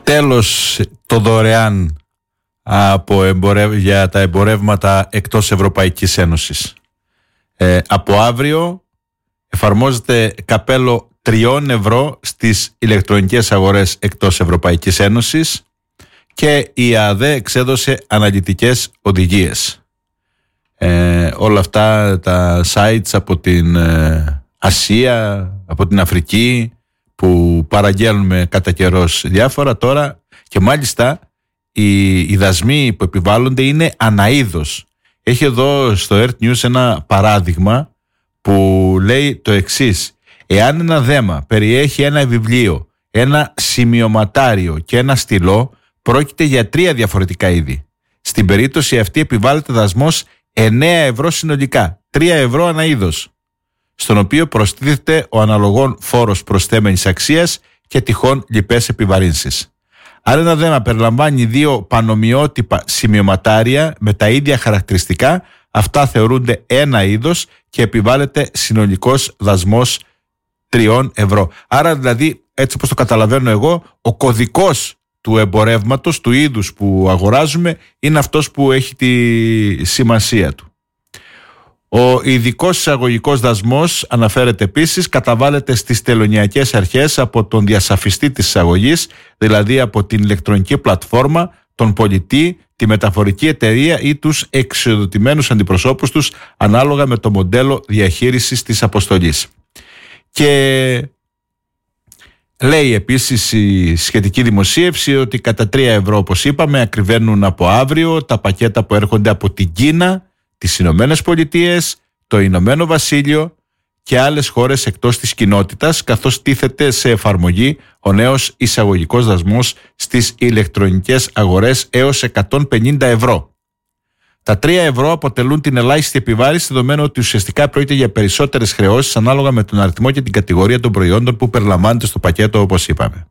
Τέλος το δωρεάν για τα εμπορεύματα εκτός Ευρωπαϊκής Ένωσης. Από αύριο εφαρμόζεται καπέλο 3 ευρώ στις ηλεκτρονικές αγορές εκτός Ευρωπαϊκής Ένωσης και η ΑΔΕ εξέδωσε αναλυτικές οδηγίες. Όλα αυτά τα sites από την Ασία, από την Αφρική που παραγγέλνουμε κατά καιρός διάφορα τώρα, και μάλιστα οι δασμοί που επιβάλλονται είναι αναείδος. Έχει εδώ στο Earth News ένα παράδειγμα που λέει το εξής: εάν ένα δέμα περιέχει ένα βιβλίο, ένα σημειωματάριο και ένα στυλό, πρόκειται για 3 διαφορετικά είδη. Στην περίπτωση αυτή επιβάλλεται δασμός 9 ευρώ συνολικά, 3 ευρώ αναείδος, στον οποίο προστίθεται ο αναλογών φόρος προσθέμενης αξίας και τυχόν λοιπές επιβαρύνσεις. Αν ένα δέμα περιλαμβάνει 2 πανομοιότυπα σημειωματάρια με τα ίδια χαρακτηριστικά, αυτά θεωρούνται ένα είδος και επιβάλλεται συνολικός δασμός 3 ευρώ. Άρα δηλαδή, έτσι όπως το καταλαβαίνω εγώ, ο κωδικός του εμπορεύματος, του είδους που αγοράζουμε, είναι αυτός που έχει τη σημασία του. Ο ειδικός εισαγωγικός δασμός, αναφέρεται επίσης, καταβάλλεται στις τελωνειακές αρχές από τον διασαφιστή της εισαγωγής, δηλαδή από την ηλεκτρονική πλατφόρμα, τον πολιτή, τη μεταφορική εταιρεία ή τους εξοδοτημένους αντιπροσώπους τους, ανάλογα με το μοντέλο διαχείρισης της αποστολής. Και λέει επίσης η σχετική δημοσίευση ότι κατά 3 ευρώ, όπως είπαμε, ακριβένουν από αύριο τα πακέτα που έρχονται από την Κίνα, τις Ηνωμένες Πολιτείες, το Ηνωμένο Βασίλειο και άλλες χώρες εκτός της κοινότητας, καθώς τίθεται σε εφαρμογή ο νέος εισαγωγικός δασμός στις ηλεκτρονικές αγορές έως 150 ευρώ. Τα 3 ευρώ αποτελούν την ελάχιστη επιβάρυνση, δεδομένου ότι ουσιαστικά πρόκειται για περισσότερες χρεώσεις ανάλογα με τον αριθμό και την κατηγορία των προϊόντων που περιλαμβάνεται στο πακέτο, όπως είπαμε.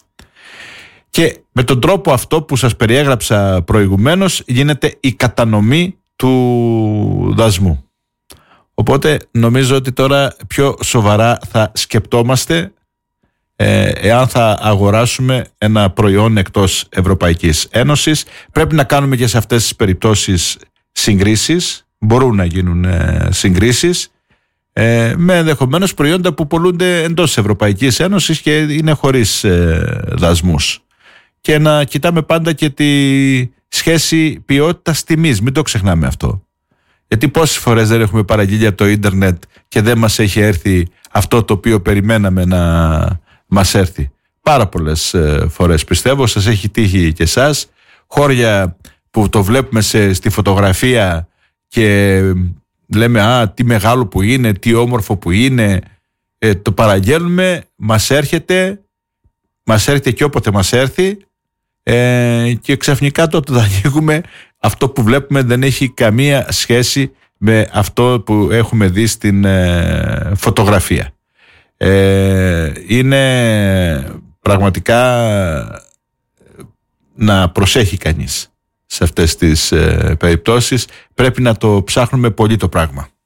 Και με τον τρόπο αυτό που σας περιέγραψα προηγουμένως γίνεται η κατανομή του δασμού. Οπότε νομίζω ότι τώρα πιο σοβαρά θα σκεπτόμαστε εάν θα αγοράσουμε ένα προϊόν εκτός Ευρωπαϊκής Ένωσης. Πρέπει να κάνουμε και σε αυτές τις περιπτώσεις συγκρίσεις. Μπορούν να γίνουν συγκρίσεις με ενδεχομένως προϊόντα που πωλούνται εντός Ευρωπαϊκής Ένωσης και είναι χωρίς δασμούς. Και να κοιτάμε πάντα και τη σχέση ποιότητας τιμής. Μην το ξεχνάμε αυτό. Γιατί πόσες φορές δεν έχουμε παραγγείλει από το ίντερνετ και δεν μας έχει έρθει αυτό το οποίο περιμέναμε να μας έρθει. Πάρα πολλές φορές, πιστεύω, σας έχει τύχει και εσάς. Χώρια που το βλέπουμε στη φωτογραφία και λέμε τι μεγάλο που είναι, τι όμορφο που είναι, το παραγγέλνουμε, μας έρχεται και όποτε μας έρθει, και ξαφνικά το ανοίγουμε, αυτό που βλέπουμε δεν έχει καμία σχέση με αυτό που έχουμε δει στην φωτογραφία. Είναι πραγματικά να προσέχει κανείς σε αυτές τις περιπτώσεις. Πρέπει να το ψάχνουμε πολύ το πράγμα.